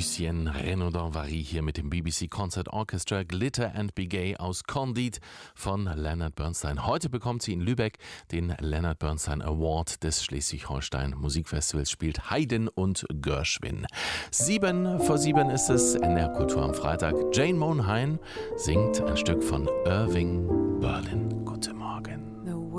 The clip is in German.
Lucien Renaud-Danvary hier mit dem BBC Concert Orchestra Glitter and Be Gay aus Candide von Leonard Bernstein. Heute bekommt sie in Lübeck den Leonard Bernstein Award des Schleswig-Holstein Musikfestivals, spielt Haydn und Gershwin. 7:07 ist es, NDR Kultur am Freitag. Jane Monheim singt ein Stück von Irving Berlin. Guten Morgen.